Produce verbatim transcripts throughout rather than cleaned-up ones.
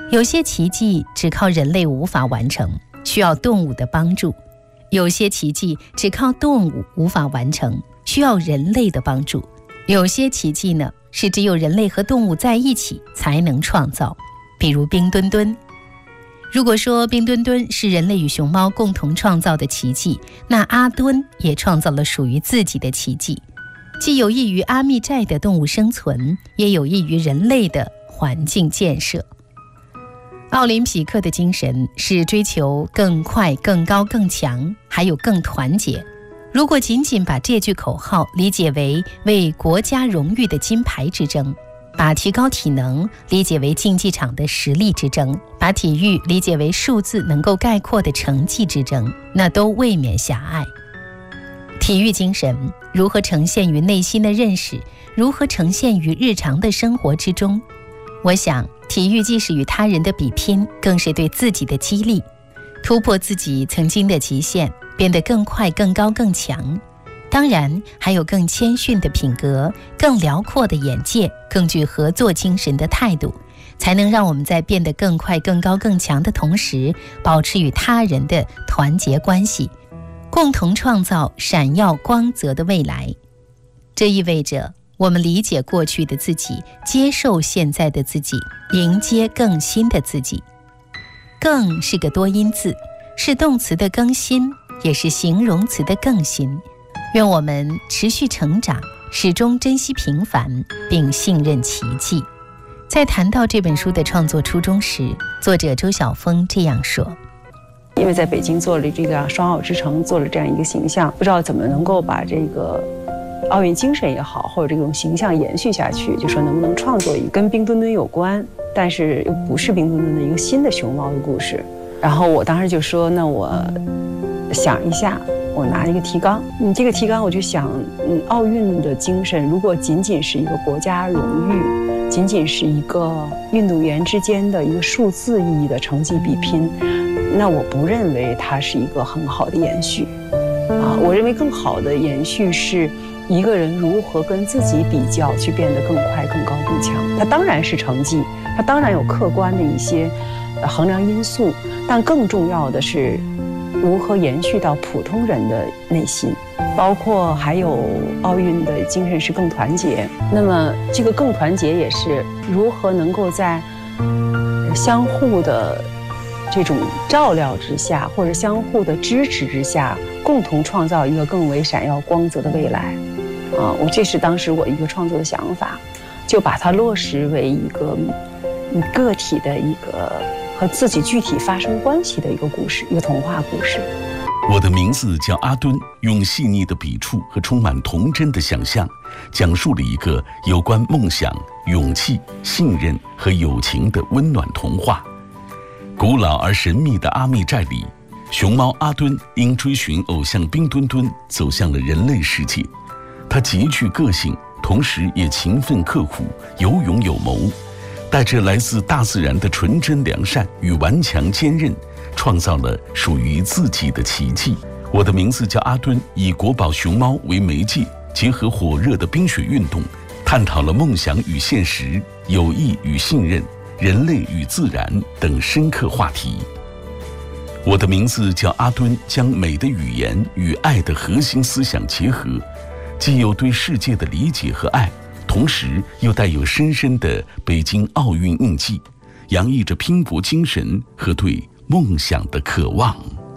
有些奇迹只靠人类无法完成，需要动物的帮助；有些奇迹只靠动物无法完成，需要人类的帮助；有些奇迹呢，是只有人类和动物在一起才能创造，比如冰墩墩。如果说冰墩墩是人类与熊猫共同创造的奇迹，那阿墩也创造了属于自己的奇迹，既有益于阿密寨的动物生存，也有益于人类的环境建设。奥林匹克的精神是追求更快、更高、更强，还有更团结。如果仅仅把这句口号理解为为国家荣誉的金牌之争，把提高体能理解为竞技场的实力之争，把体育理解为数字能够概括的成绩之争，那都未免狭隘。体育精神如何呈现于内心的认识，如何呈现于日常的生活之中？我想，体育既是与他人的比拼，更是对自己的激励，突破自己曾经的极限，变得更快、更高、更强。当然，还有更谦逊的品格，更辽阔的眼界，更具合作精神的态度，才能让我们在变得更快、更高、更强的同时，保持与他人的团结关系，共同创造闪耀光泽的未来。这意味着我们理解过去的自己，接受现在的自己，迎接更新的自己。更是个多音字，是动词的更新，也是形容词的更新。愿我们持续成长，始终珍惜平凡，并信任奇迹。在谈到这本书的创作初衷时，作者周晓峰这样说： 因为在北京做了这个双奥之城，做了这样一个形象，不知道怎么能够把这个奥运精神也好，或者这种形象延续下去，就说能不能创作一个跟冰墩墩有关，但是又不是冰墩墩的一个新的熊猫的故事。然后我当时就说，那我想一下，我拿一个提纲，嗯，这个提纲我就想，嗯，奥运的精神如果仅仅是一个国家荣誉，仅仅是一个运动员之间的一个数字意义的成绩比拼，那我不认为它是一个很好的延续。啊，我认为更好的延续是一个人如何跟自己比较，去变得更快、更高、更强。它当然是成绩，它当然有客观的一些衡量因素，但更重要的是如何延续到普通人的内心，包括还有奥运的精神是更团结。那么这个更团结也是如何能够在相互的这种照料之下，或者相互的支持之下，共同创造一个更为闪耀光泽的未来。啊，我这是当时我一个创作的想法，就把它落实为一个个体的一个和自己具体发生关系的一个故事，一个童话故事。 我的名字叫阿敦，用细腻的笔触和充满童真的想象，讲述了一个有关梦想、勇气、信任和友情的温暖童话。古老而神秘的阿密寨里，熊猫阿敦因追寻偶像冰墩墩走向了人类世界。他极具个性，同时也勤奋刻苦，有勇有谋，带着来自大自然的纯真良善与顽强坚韧，创造了属于自己的奇迹。我的名字叫阿敦，以国宝熊猫为媒介，结合火热的冰雪运动，探讨了梦想与现实、友谊与信任、人类与自然等深刻话题。我的名字叫阿敦，将美的语言与爱的核心思想结合，既有对世界的理解和爱，同时又带有深深的北京奥运印记，洋溢着拼搏精神和对梦想的渴望。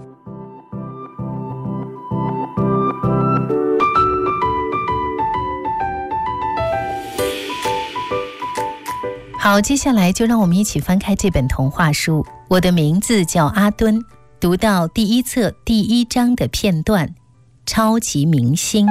好，接下来就让我们一起翻开这本童话书。我的名字叫阿敦，读到第一册第一章的片段，超级明星。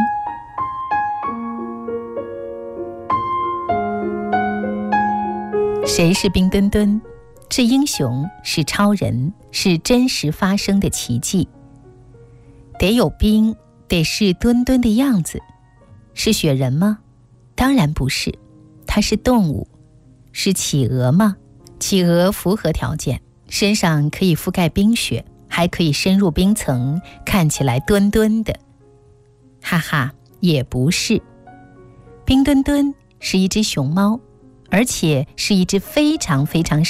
谁是冰墩墩？是英雄，是超人，是真实发生的奇迹。得有冰，得是墩墩的样子。是雪人吗？当然不是，它是动物。是企鹅吗？企鹅符合条件，身上可以覆盖冰雪，还可以深入冰层，看起来墩墩的。哈哈，也不是。冰墩墩是一只熊猫，而且是一只非常非常